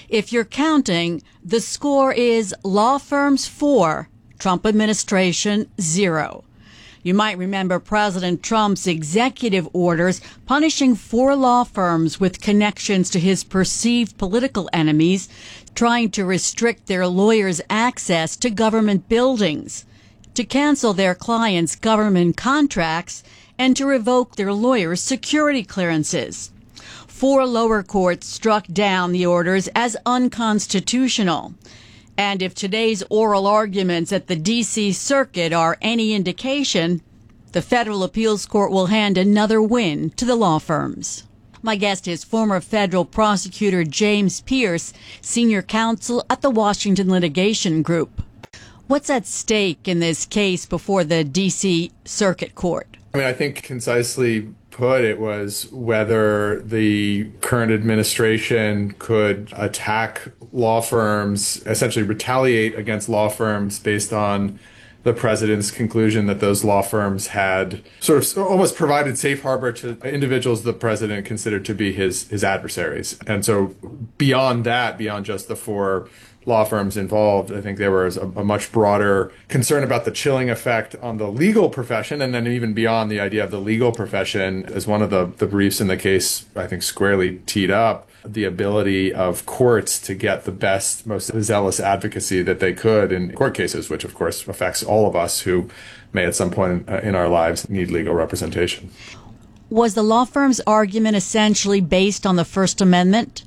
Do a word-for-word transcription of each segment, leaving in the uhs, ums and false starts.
If you're counting, the score is law firms four, Trump administration zero. You might remember President Trump's executive orders punishing four law firms with connections to his perceived political enemies, trying to restrict their lawyers' access to government buildings, to cancel their clients' government contracts, and to revoke their lawyers' security clearances. Four lower courts struck down the orders as unconstitutional. And if today's oral arguments at the D C Circuit are any indication, the Federal Appeals Court will hand another win to the law firms. My guest is former federal prosecutor James Pierce, senior counsel at the Washington Litigation Group. What's at stake in this case before the D C Circuit Court? I mean, I think concisely put, it was whether the current administration could attack law firms, essentially retaliate against law firms based on the president's conclusion that those law firms had sort of almost provided safe harbor to individuals the president considered to be his his adversaries. And so beyond that, beyond just the four law firms involved, I think there was a, a much broader concern about the chilling effect on the legal profession, and then even beyond the idea of the legal profession, as one of the, the briefs in the case, I think, squarely teed up, the ability of courts to get the best, most zealous advocacy that they could in court cases, which of course affects all of us who may at some point in our lives need legal representation. Was the law firm's argument essentially based on the First Amendment?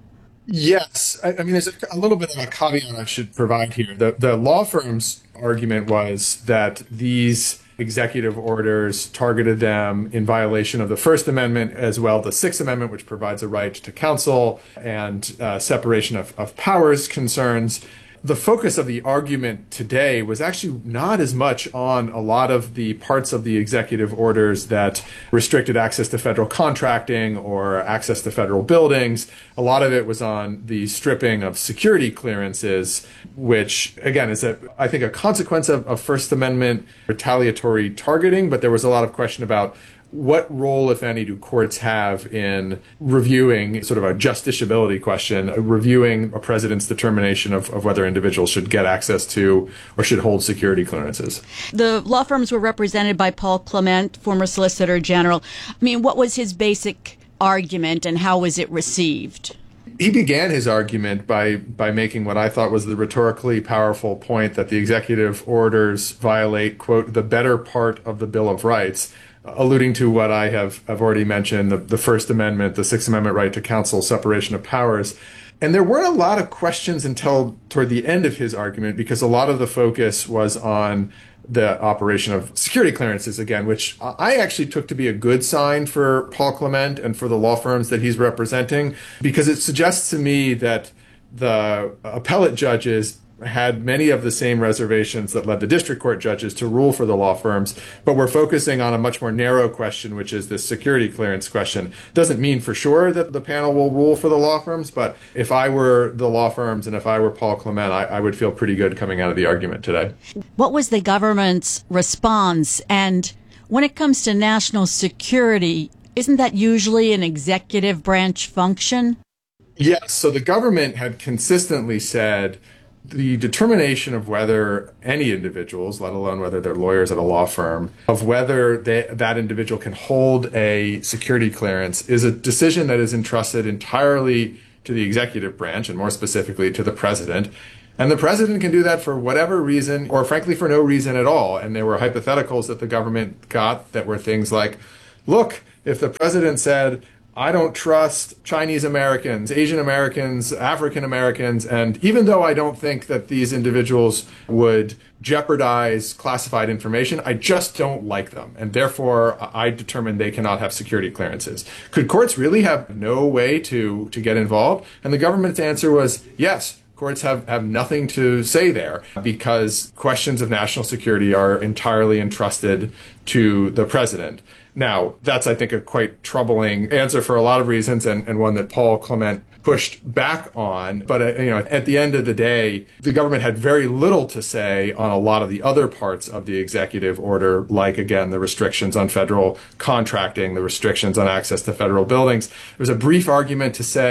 Yes. I, I mean, there's a, a little bit of a caveat I should provide here. The, the law firm's argument was that these executive orders targeted them in violation of the First Amendment, as well as the Sixth Amendment, which provides a right to counsel and uh, separation of, of powers concerns. The focus of the argument today was actually not as much on a lot of the parts of the executive orders that restricted access to federal contracting or access to federal buildings. A lot of it was on the stripping of security clearances, which, again, is, a, I think, a consequence of, of First Amendment retaliatory targeting. But there was a lot of question about what role, if any, do courts have in reviewing sort of a justiciability question, reviewing a president's determination of, of whether individuals should get access to or should hold security clearances? The law firms were represented by Paul Clement, former Solicitor General. I mean, what was his basic argument and how was it received? He began his argument by by making what I thought was the rhetorically powerful point that the executive orders violate, quote, the better part of the Bill of Rights, alluding to what I have I've already mentioned, the, the First Amendment, the Sixth Amendment right to counsel, separation of powers. And there weren't a lot of questions until toward the end of his argument, because a lot of the focus was on the operation of security clearances again, which I actually took to be a good sign for Paul Clement and for the law firms that he's representing, because it suggests to me that the appellate judges had many of the same reservations that led the district court judges to rule for the law firms, but we're focusing on a much more narrow question, which is this security clearance question. Doesn't mean for sure that the panel will rule for the law firms, but if I were the law firms and if I were Paul Clement, I, I would feel pretty good coming out of the argument today. What was the government's response? And when it comes to national security, isn't that usually an executive branch function? Yes. So the government had consistently said the determination of whether any individuals, let alone whether they're lawyers at a law firm, of whether they, that individual can hold a security clearance is a decision that is entrusted entirely to the executive branch, and more specifically to the president. And the president can do that for whatever reason, or frankly for no reason at all. And there were hypotheticals that the government got that were things like, look, if the president said, I don't trust Chinese Americans, Asian Americans, African Americans, and even though I don't think that these individuals would jeopardize classified information, I just don't like them, and therefore I determine they cannot have security clearances. Could courts really have no way to, to get involved? And the government's answer was yes. Courts have, have nothing to say there because questions of national security are entirely entrusted to the president. Now, that's, I think, a quite troubling answer for a lot of reasons, and, and one that Paul Clement pushed back on. But, uh, you know, at the end of the day, the government had very little to say on a lot of the other parts of the executive order, like, again, the restrictions on federal contracting, the restrictions on access to federal buildings. There was a brief argument to say,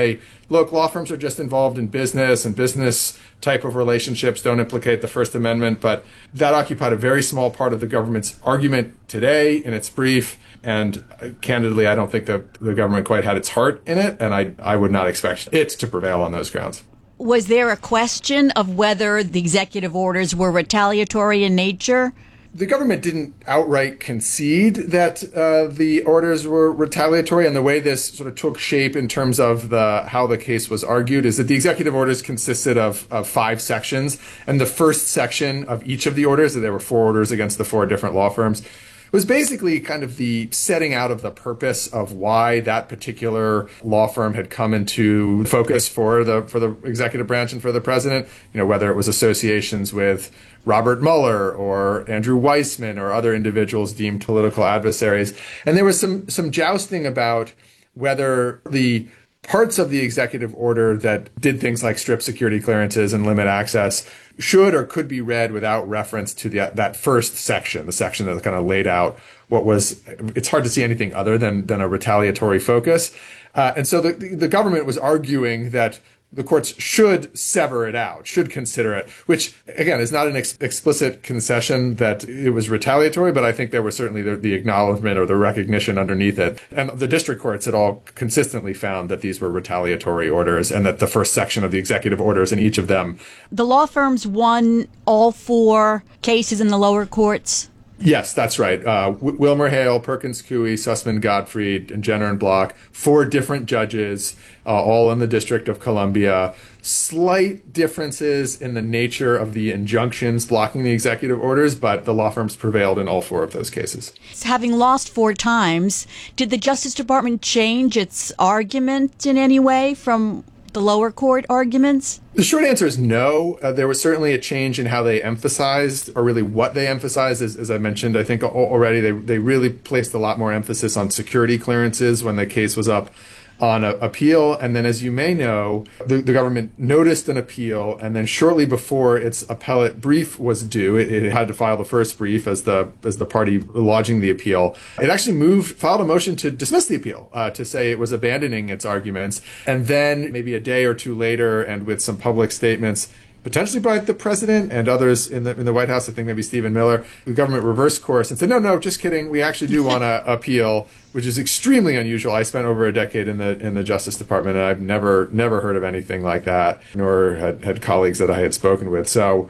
look, law firms are just involved in business, and business type of relationships don't implicate the First Amendment. But that occupied a very small part of the government's argument today in its brief. And uh, candidly, I don't think that the government quite had its heart in it, and I, I would not expect it to prevail on those grounds. Was there a question of whether the executive orders were retaliatory in nature? The government didn't outright concede that uh, the orders were retaliatory, and the way this sort of took shape in terms of the how the case was argued is that the executive orders consisted of, of five sections, and the first section of each of the orders, there were four orders against the four different law firms, was basically kind of the setting out of the purpose of why that particular law firm had come into focus for the for the executive branch and for the president. You know, whether it was associations with Robert Mueller or Andrew Weissman or other individuals deemed political adversaries. And there was some some jousting about whether the parts of the executive order that did things like strip security clearances and limit access should or could be read without reference to the, that first section, the section that kind of laid out what was, it's hard to see anything other than, than a retaliatory focus. Uh, and so the, the government was arguing that the courts should sever it out, should consider it, which, again, is not an ex- explicit concession that it was retaliatory, but I think there was certainly the, the acknowledgement or the recognition underneath it. And the district courts had all consistently found that these were retaliatory orders and that the first section of the executive orders in each of them. The law firms won all four cases in the lower courts? Yes, that's right. Uh, w- Wilmer Hale, Perkins Coie, Sussman Gottfried, and Jenner and Block, four different judges, uh, all in the District of Columbia. Slight differences in the nature of the injunctions blocking the executive orders, but the law firms prevailed in all four of those cases. Having lost four times, did the Justice Department change its argument in any way from the lower court arguments? The short answer is no. Uh, there was certainly a change in how they emphasized, or really what they emphasized. As, as I mentioned, I think already they, they really placed a lot more emphasis on security clearances when the case was up on a, appeal. And then, as you may know, the, the government noticed an appeal, and then shortly before its appellate brief was due, it, it had to file the first brief as the as the party lodging the appeal. It actually moved, filed a motion to dismiss the appeal, uh, to say it was abandoning its arguments. And then maybe a day or two later, and with some public statements, potentially by the president and others in the in the White House, I think maybe Stephen Miller, the government reversed course and said, no, no, just kidding. We actually do want to appeal, which is extremely unusual. I spent over a decade in the in the Justice Department, and I've never never heard of anything like that, nor had, had colleagues that I had spoken with. So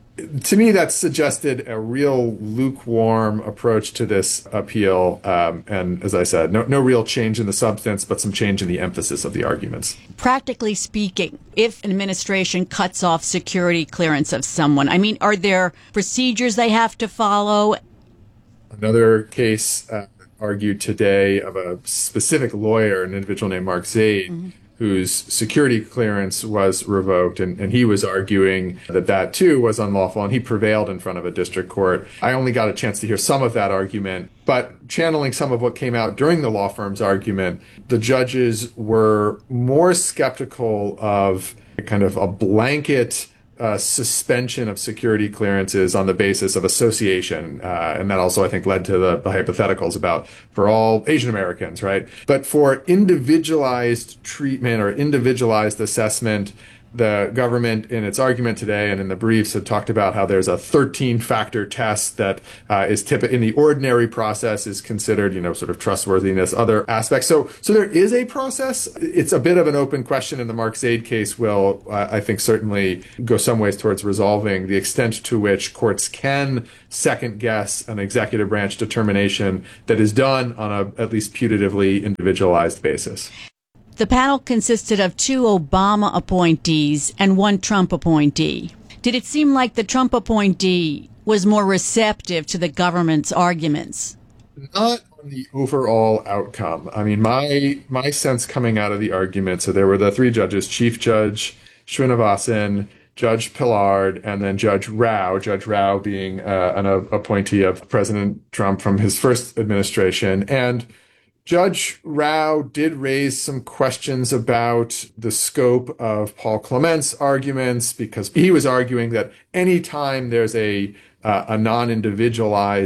to me, that suggested a real lukewarm approach to this appeal. Um, and as I said, no, no real change in the substance, but some change in the emphasis of the arguments. Practically speaking, if an administration cuts off security clearance of someone, I mean, are there procedures they have to follow? Another case uh, argued today of a specific lawyer, an individual named Mark Zaid, mm-hmm. whose security clearance was revoked, and, and he was arguing that that too was unlawful, and he prevailed in front of a district court. I only got a chance to hear some of that argument, but channeling some of what came out during the law firm's argument, the judges were more skeptical of kind of a blanket Uh, suspension of security clearances on the basis of association. Uh, and that also, I think, led to the, the hypotheticals about for all Asian Americans, right? But for individualized treatment or individualized assessment, the government in its argument today and in the briefs had talked about how there's a thirteen factor test that uh, is typical in the ordinary process is considered, you know, sort of trustworthiness, other aspects. So, so there is a process. It's a bit of an open question, and the Mark Zaid case will, uh, I think, certainly go some ways towards resolving the extent to which courts can second guess an executive branch determination that is done on a at least putatively individualized basis. The panel consisted of two Obama appointees and one Trump appointee. Did it seem like the Trump appointee was more receptive to the government's arguments? Not on the overall outcome. I mean, my my sense coming out of the argument, so there were the three judges, Chief Judge Srinivasan, Judge Pillard, and then Judge Rao, Judge Rao being uh, an uh, appointee of President Trump from his first administration. And Judge Rao did raise some questions about the scope of Paul Clement's arguments, because he was arguing that any time there's a uh, a non-individualized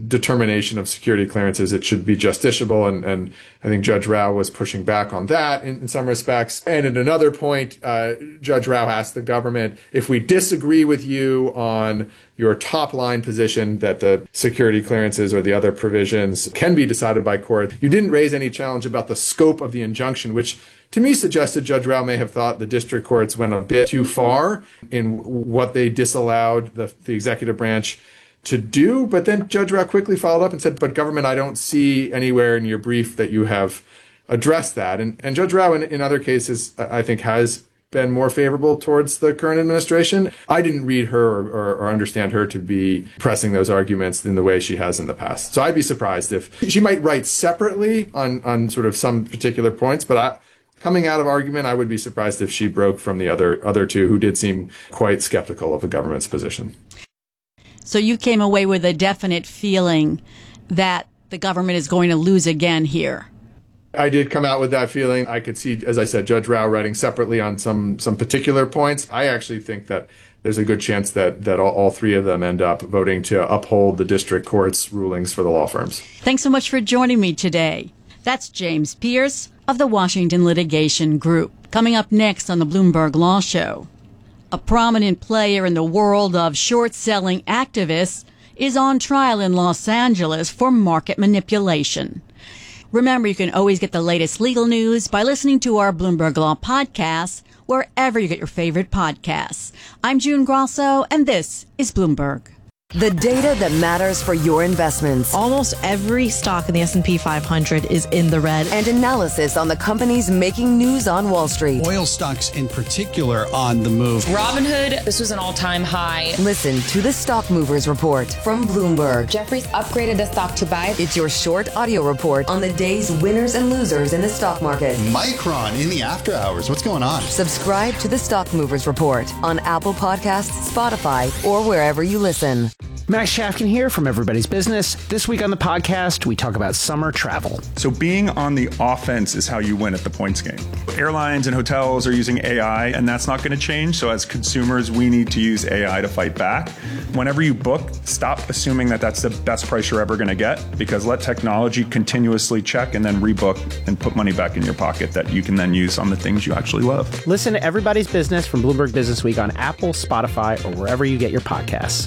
determination of security clearances, it should be justiciable. And, and I think Judge Rao was pushing back on that in, in some respects. And at another point, uh, Judge Rao asked the government, if we disagree with you on your top line position that the security clearances or the other provisions can be decided by court, you didn't raise any challenge about the scope of the injunction, which to me suggested Judge Rao may have thought the district courts went a bit too far in what they disallowed the, the executive branch to do. But then Judge Rao quickly followed up and said, but government, I don't see anywhere in your brief that you have addressed that. And, and Judge Rao, in, in other cases, I think has been more favorable towards the current administration. I didn't read her or, or, or understand her to be pressing those arguments in the way she has in the past. So I'd be surprised if she might write separately on, on sort of some particular points, but I, coming out of argument, I would be surprised if she broke from the other other two who did seem quite skeptical of the government's position. So you came away with a definite feeling that the government is going to lose again here. I did come out with that feeling. I could see, as I said, Judge Rao writing separately on some some particular points. I actually think that there's a good chance that, that all, all three of them end up voting to uphold the district court's rulings for the law firms. Thanks so much for joining me today. That's James Pierce of the Washington Litigation Group. Coming up next on the Bloomberg Law Show, a prominent player in the world of short-selling activists is on trial in Los Angeles for market manipulation. Remember, you can always get the latest legal news by listening to our Bloomberg Law podcasts wherever you get your favorite podcasts. I'm June Grosso, and this is Bloomberg. The data that matters for your investments. Almost every stock in the S and P five hundred is in the red. And analysis on the companies making news on Wall Street. Oil stocks in particular on the move. Robinhood, this was an all-time high. Listen to the Stock Movers Report from Bloomberg. Jefferies upgraded the stock to buy. It's your short audio report on the day's winners and losers in the stock market. Micron in the after hours. What's going on? Subscribe to the Stock Movers Report on Apple Podcasts, Spotify, or wherever you listen. Max Shafkin here from Everybody's Business. This week on the podcast, we talk about summer travel. So being on the offense is how you win at the points game. Airlines and hotels are using A I, and that's not going to change. So as consumers, we need to use A I to fight back. Whenever you book, stop assuming that that's the best price you're ever going to get, because let technology continuously check and then rebook and put money back in your pocket that you can then use on the things you actually love. Listen to Everybody's Business from Bloomberg Business Week on Apple, Spotify, or wherever you get your podcasts.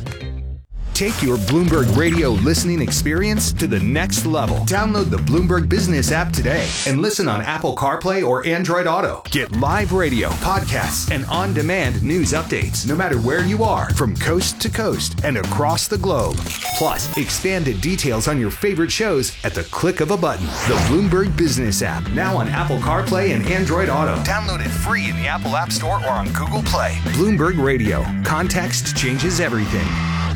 Take your Bloomberg Radio listening experience to the next level. Download the Bloomberg Business app today and listen on Apple CarPlay or Android Auto. Get live radio, podcasts, and on-demand news updates no matter where you are, from coast to coast and across the globe. Plus, expanded details on your favorite shows at the click of a button. The Bloomberg Business app, now on Apple CarPlay and Android Auto. Download it free in the Apple App Store or on Google Play. Bloomberg Radio. Context changes everything.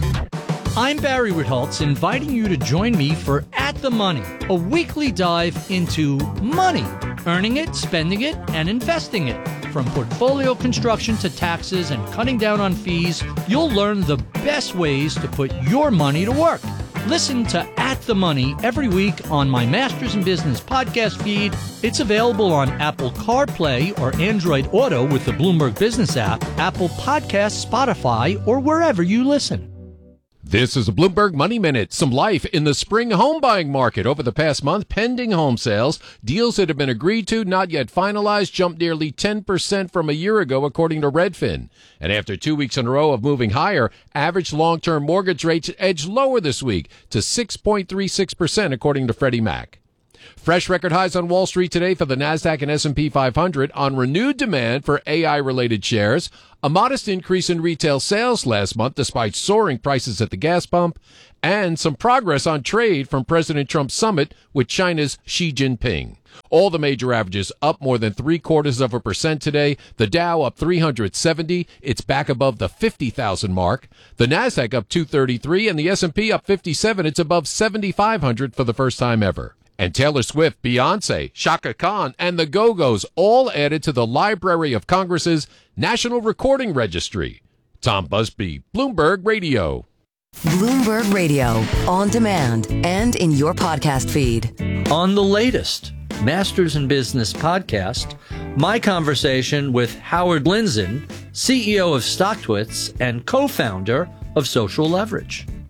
I'm Barry Ritholtz, inviting you to join me for At the Money, a weekly dive into money, earning it, spending it, and investing it. From portfolio construction to taxes and cutting down on fees, you'll learn the best ways to put your money to work. Listen to At the Money every week on my Masters in Business podcast feed. It's available on Apple CarPlay or Android Auto with the Bloomberg Business app, Apple Podcasts, Spotify, or wherever you listen. This is a Bloomberg Money Minute. Some life in the spring home buying market. Over the past month, pending home sales, deals that have been agreed to, not yet finalized, jumped nearly ten percent from a year ago, according to Redfin. And after two weeks in a row of moving higher, average long-term mortgage rates edged lower this week to six point three six percent, according to Freddie Mac. Fresh record highs on Wall Street today for the NASDAQ and S and P five hundred on renewed demand for A I-related shares, a modest increase in retail sales last month despite soaring prices at the gas pump, and some progress on trade from President Trump's summit with China's Xi Jinping. All the major averages up more than three quarters of a percent today. The Dow up three hundred seventy. It's back above the fifty thousand mark. The NASDAQ up two thirty-three and the S and P up fifty-seven. It's above seventy-five hundred for the first time ever. And Taylor Swift, Beyonce, Chaka Khan, and the Go-Go's all added to the Library of Congress's National Recording Registry. Tom Busby, Bloomberg Radio. Bloomberg Radio, on demand and in your podcast feed. On the latest Masters in Business podcast, my conversation with Howard Lindzen, C E O of StockTwits and co-founder of Social Leverage.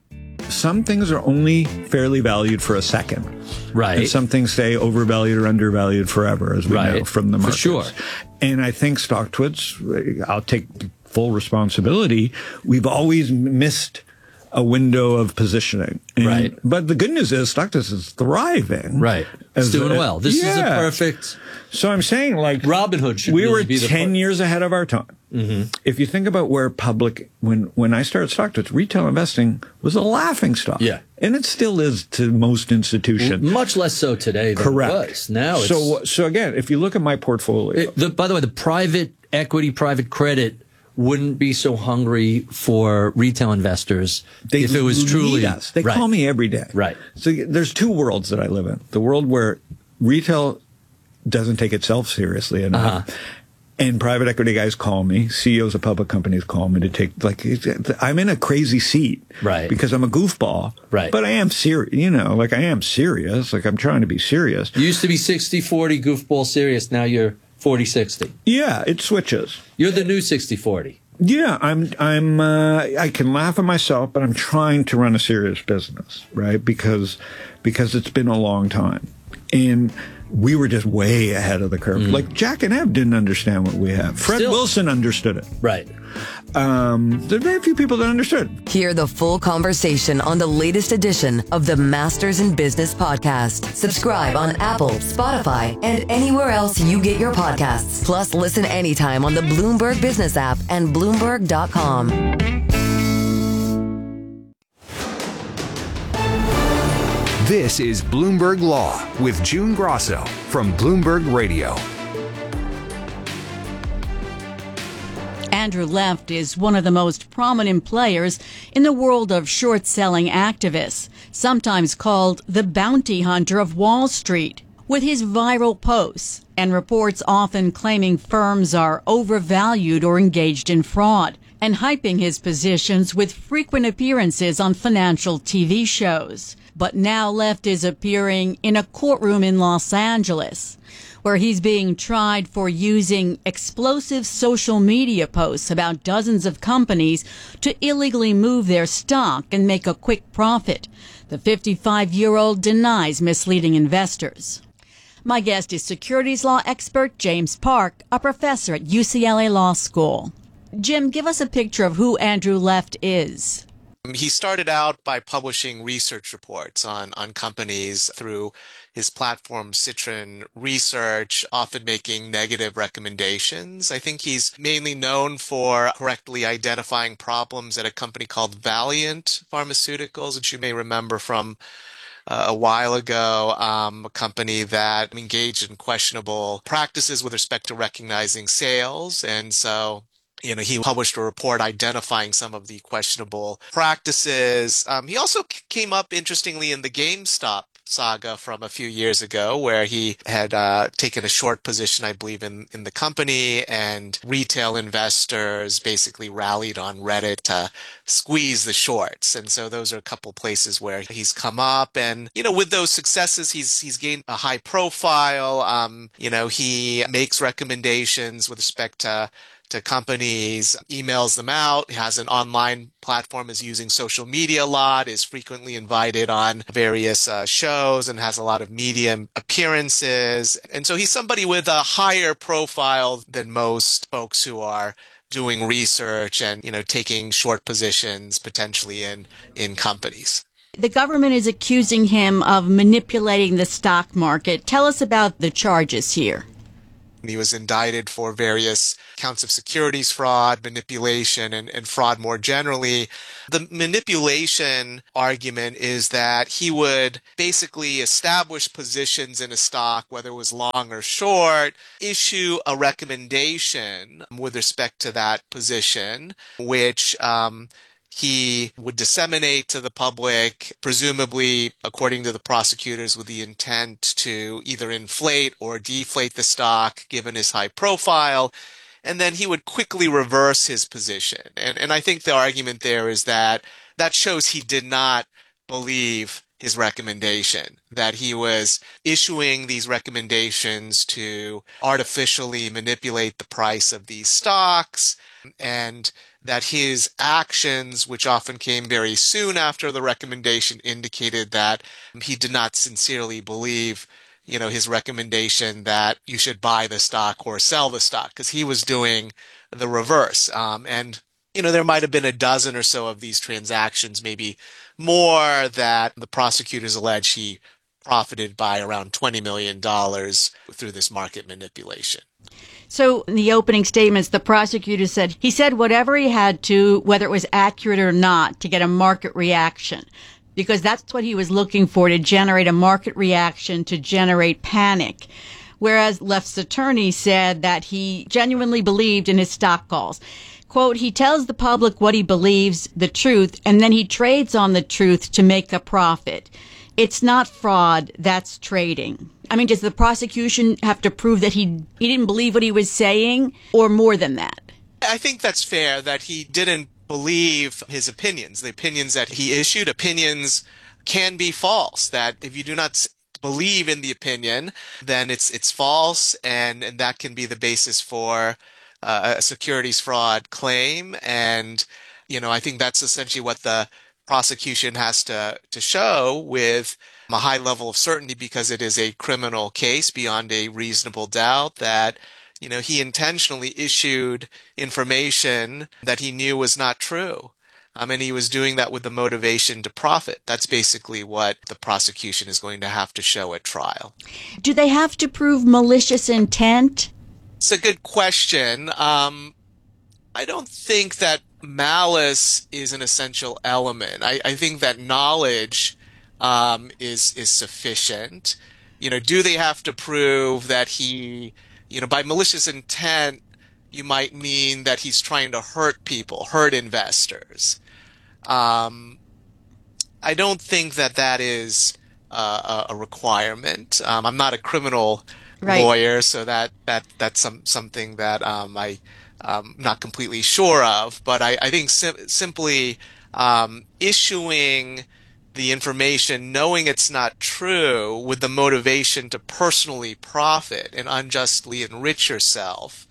some things are only fairly valued for a second. Right. And some things stay overvalued or undervalued forever, as we right. know from the markets. For sure. And I think StockTwits, I'll take full responsibility, we've always missed a window of positioning. And, right. But the good news is StockTwits is thriving. Right. It's As, doing uh, well. This yeah. is a perfect... So I'm saying, like, Robinhood should we really were be the ten part- years ahead of our time. Mm-hmm. If you think about where public, when, when I started StockTwits, retail investing was a laughing stock. Yeah. And it still is to most institutions. Much less so today than Correct. it was. Now it's... So, so again, if you look at my portfolio. It, the, by the way, the private equity, private credit wouldn't be so hungry for retail investors They if it was truly... need us. They right. call me every day. Right. So there's two worlds that I live in. The world where retail doesn't take itself seriously enough. Uh-huh. And private equity guys call me, C E Os of public companies call me to take, like, I'm in a crazy seat. Right. Because I'm a goofball. Right. But I am serious, you know, like I am serious. Like I'm trying to be serious. You used to be sixty forty goofball serious. Now you're forty sixty. Yeah, it switches. You're the new sixty forty. Yeah, I'm, I'm, uh, I can laugh at myself, but I'm trying to run a serious business, right? Because, because it's been a long time. And we were just way ahead of the curve. Mm. Like Jack and Ev didn't understand what we have. Fred Still. Wilson understood it. Right. Um, there are very few people that understood. Hear the full conversation on the latest edition of the Masters in Business podcast. Subscribe on Apple, Spotify, and anywhere else you get your podcasts. Plus, listen anytime on the Bloomberg Business app and Bloomberg dot com. This is Bloomberg Law with June Grosso from Bloomberg Radio. Andrew Left is one of the most prominent players in the world of short-selling activists, sometimes called the bounty hunter of Wall Street. With his viral posts and reports often claiming firms are overvalued or engaged in fraud, and hyping his positions with frequent appearances on financial T V shows. But now Left is appearing in a courtroom in Los Angeles, where he's being tried for using explosive social media posts about dozens of companies to illegally move their stock and make a quick profit. The fifty-five-year-old denies misleading investors. My guest is securities law expert James Park, a professor at U C L A Law School. Jim, give us a picture of who Andrew Left is. He started out by publishing research reports on, on companies through his platform Citron Research, often making negative recommendations. I think he's mainly known for correctly identifying problems at a company called Valiant Pharmaceuticals, which you may remember from uh, a while ago, um, a company that engaged in questionable practices with respect to recognizing sales. And so You know, he published a report identifying some of the questionable practices. Um, he also c- came up, interestingly, in the GameStop saga from a few years ago, where he had uh, taken a short position, I believe, in, in the company, and retail investors basically rallied on Reddit to squeeze the shorts. And so those are a couple places where he's come up. And, you know, with those successes, he's he's gained a high profile. Um, you know, he makes recommendations with respect to to companies, emails them out, has an online platform, is using social media a lot, is frequently invited on various uh, shows, and has a lot of media appearances. And so he's somebody with a higher profile than most folks who are doing research and, you know, taking short positions potentially in, in companies. The government is accusing him of manipulating the stock market. Tell us about the charges here. He was indicted for various counts of securities fraud, manipulation, and, and fraud more generally. The manipulation argument is that he would basically establish positions in a stock, whether it was long or short, issue a recommendation with respect to that position, which um, he would disseminate to the public, presumably, according to the prosecutors, with the intent to either inflate or deflate the stock, given his high profile. And then he would quickly reverse his position. And, and I think the argument there is that that shows he did not believe his recommendation, that he was issuing these recommendations to artificially manipulate the price of these stocks, and that his actions, which often came very soon after the recommendation, indicated that he did not sincerely believe, you know, his recommendation that you should buy the stock or sell the stock, because he was doing the reverse. Um, and, you know, there might have been a dozen or so of these transactions, maybe more, that the prosecutors allege he profited by around twenty million dollars through this market manipulation. So in the opening statements, the prosecutor said he said whatever he had to, whether it was accurate or not, to get a market reaction, because that's what he was looking for, to generate a market reaction, to generate panic. Whereas Left's attorney said that he genuinely believed in his stock calls. Quote, he tells the public what he believes, the truth, and then he trades on the truth to make a profit. It's not fraud, that's trading. I mean, does the prosecution have to prove that he he didn't believe what he was saying, or more than that? I think that's fair, that he didn't believe his opinions, the opinions that he issued. Opinions can be false, that if you do not believe in the opinion, then it's it's false, and, and that can be the basis for uh, a securities fraud claim. And, you know, I think that's essentially what the prosecution has to, to show with a high level of certainty, because it is a criminal case beyond a reasonable doubt, that, you know, he intentionally issued information that he knew was not true. Um, and he was doing that with the motivation to profit. That's basically what the prosecution is going to have to show at trial. Do they have to prove malicious intent? It's a good question. Um, I don't think that malice is an essential element. I, I think that knowledge um, is is sufficient. You know, do they have to prove that he, you know, by malicious intent, you might mean that he's trying to hurt people, hurt investors. Um, I don't think that that is uh, a requirement. Um, I'm not a criminal right. lawyer, so that that that's some something that um, I. Um, not completely sure of, but I, I think sim- simply um, issuing the information, knowing it's not true, with the motivation to personally profit and unjustly enrich yourself,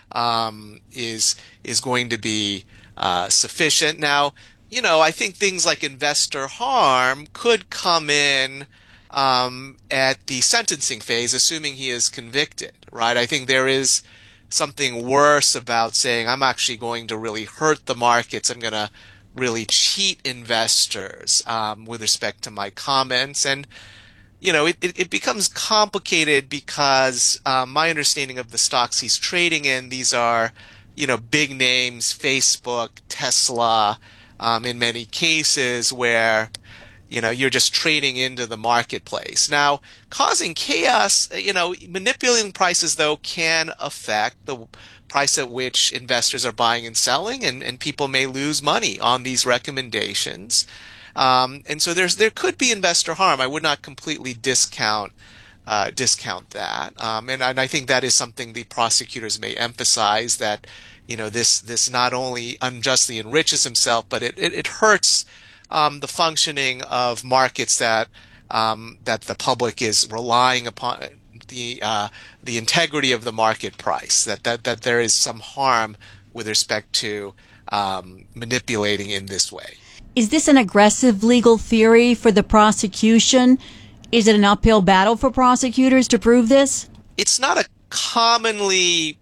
um, is is going to be uh, sufficient. Now, you know, I think things like investor harm could come in um, at the sentencing phase, assuming he is convicted, right? I think there is something worse about saying, I'm actually going to really hurt the markets. I'm going to really cheat investors um, with respect to my comments. And, you know, it, it, it becomes complicated because um, my understanding of the stocks he's trading in, these are, you know, big names, Facebook, Tesla, um, in many cases where, you know, you're just trading into the marketplace. Now, causing chaos, you know, manipulating prices, though, can affect the price at which investors are buying and selling, and, and people may lose money on these recommendations. Um, and so there's there could be investor harm. I would not completely discount uh, discount that. Um, and, and I think that is something the prosecutors may emphasize, that, you know, this this not only unjustly enriches himself, but it, it, it hurts Um, the functioning of markets that um, that the public is relying upon, the uh, the integrity of the market price. That that that there is some harm with respect to um, manipulating in this way. Is this an aggressive legal theory for the prosecution? Is it an uphill battle for prosecutors to prove this? It's not a commonly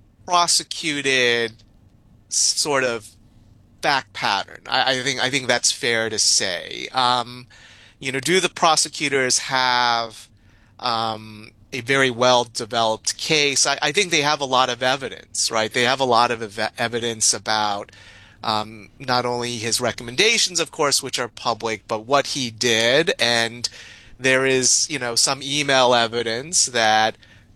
prosecuted sort of fact pattern. I, I think I think that's fair to say. Um, you know, do the prosecutors have um, a very well-developed case? I, I think they have a lot of evidence, right? They have a lot of ev- evidence about um, not only his recommendations, of course, which are public, but what he did. And there is, you know, some email evidence that